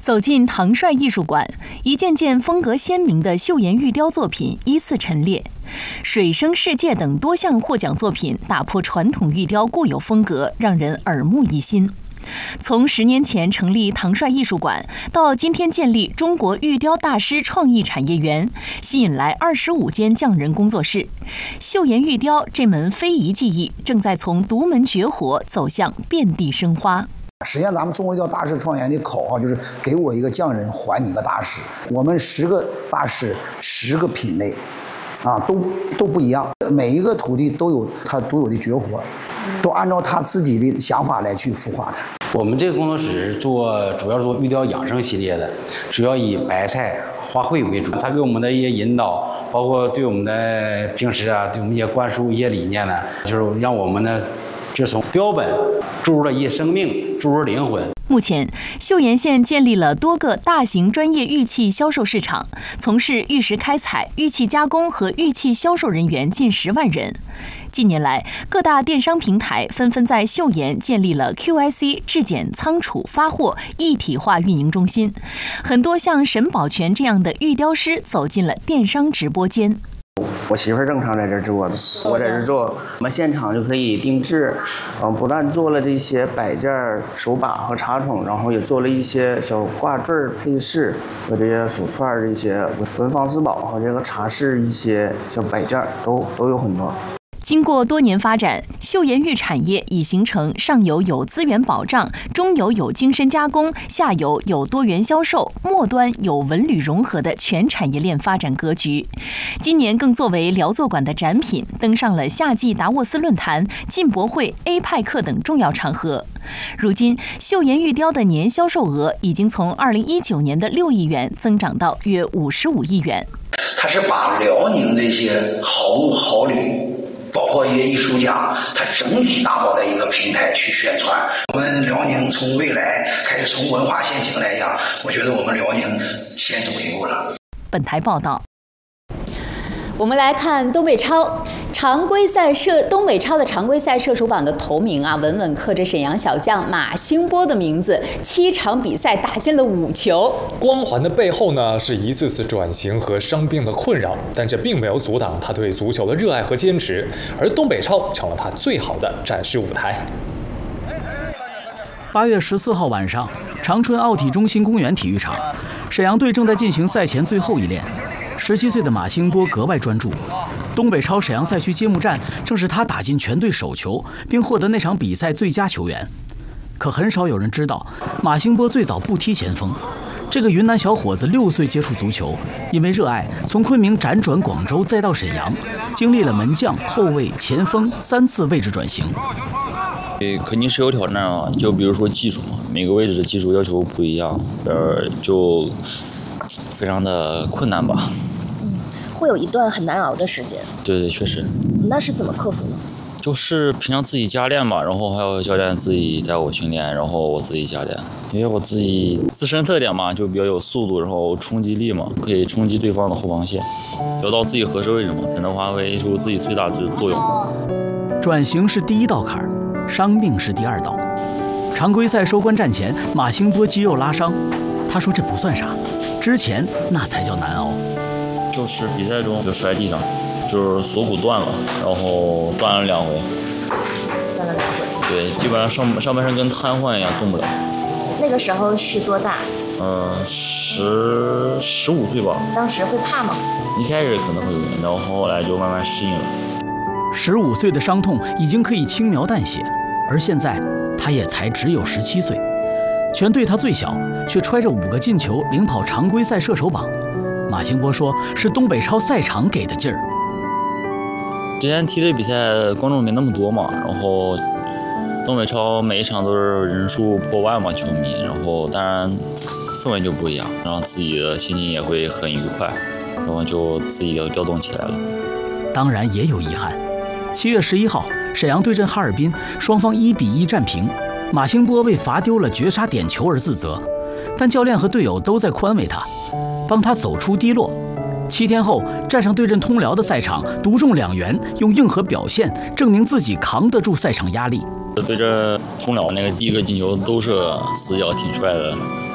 走进唐帅艺术馆，一件件风格鲜明的岫岩玉雕作品依次陈列，水生世界等多项获奖作品打破传统玉雕固有风格，让人耳目一新。从10年前成立唐帅艺术馆，到今天建立中国玉雕大师创意产业园，吸引来25间匠人工作室。岫岩玉雕这门非遗技艺正在从独门绝活走向遍地生花。 实际上，咱们中国玉雕大师创业园的口号就是“给我一个匠人，还你一个大师”。我们10个大师，10个品类，都不一样。每一个徒弟都有他独有的绝活，都按照他自己的想法来去孵化它。 我们这个工作室主要做玉雕养生系列的，主要以白菜、花卉为主。他给我们的一些引导，包括对我们的平时对我们也灌输一些理念呢，就是让我们呢，就从标本注入了一些生命，注入灵魂。 目前，岫岩县建立了多个大型专业玉器销售市场，从事玉石开采、玉器加工和玉器销售人员近10万人。近年来，各大电商平台纷纷在岫岩建立了 QIC 质检、仓储、发货一体化运营中心，很多像沈宝全这样的玉雕师走进了电商直播间。 我媳妇儿正常在这做的，我在这做，我们现场就可以定制，不但做了这些摆件、手把和茶宠，然后也做了一些小挂坠、配饰和这些手串这些文房四宝和这个茶室一些小摆件都有很多。 经过多年发展，岫岩玉产业已形成上游有资源保障，中游有精深加工，下游有多元销售，末端有文旅融合的全产业链发展格局。今年更作为辽作馆的展品，登上了夏季达沃斯论坛、进博会、APEC 等重要场合。如今，岫岩玉雕的年销售额已经从2019年的6亿元增长到约55亿元。 它是把辽宁这些好物好礼，包括一些艺术家，它整体打包在一个平台去宣传。我们辽宁从未来开始，从文化先行来讲，我觉得我们辽宁先走一步了。 本台报道。 我们来看东北超东北超的常规赛射手榜的头名稳稳刻着沈阳小将马兴波的名字，7场比赛打进了5球。 光环的背后呢，是一次次转型和伤病的困扰，但这并没有阻挡他对足球的热爱和坚持，而东北超成了他最好的展示舞台。 8月14号晚上，长春奥体中心公园体育场，沈阳队正在进行赛前最后一练。17岁的马兴波格外专注，东北超沈阳赛区揭幕战正是他打进全队首球，并获得那场比赛最佳球员。可很少有人知道，马兴波最早不踢前锋。这个云南小伙子6岁接触足球，因为热爱，从昆明辗转广州，再到沈阳，经历了门将、后卫、前锋3次位置转型。 肯定是有挑战啊，就比如说技术嘛，每个位置的技术要求不一样，就非常的困难吧。 会有一段很难熬的时间。对， 确实。 那是怎么克服呢？ 就是平常自己加练吧，然后还有教练自己带我训练，然后我自己加练。因为我自己自身特点嘛，就比较有速度，然后冲击力嘛，可以冲击对方的后防线，找到自己合适位置嘛，才能发挥出自己最大的作用。 转型是第1道坎，伤病是第2道。常规赛收官战前，马兴波肌肉拉伤，他说这不算啥，之前那才叫难熬。 就是比赛中就摔地上，就是锁骨断了，然后断了2回。 断了2回。 对，基本上上半身跟瘫痪一样，动不了。 那个时候是多大 ？15岁吧。 当时会怕吗？ 一开始可能会有点，然后后来就慢慢适应了。 15岁的伤痛已经可以轻描淡写，而现在他也才只有17岁，全队他最小，却揣着5个进球领跑常规赛射手榜。马兴波说：“是东北超赛场给的劲儿。 之前踢的比赛观众没那么多嘛，然后东北超每一场都是人数破万嘛，球迷，然后当然氛围就不一样，然后自己的心情也会很愉快，然后就自己就调动起来了。 当然也有遗憾。7月11号，沈阳对阵哈尔滨，双方1比1战平，马兴波为罚丢了绝杀点球而自责，但教练和队友都在宽慰他，帮他走出低落。7天后，站上对阵通辽的赛场，独中2元，用硬核表现证明自己扛得住赛场压力。 对阵通辽那个第1个进球都是死角，挺帅的。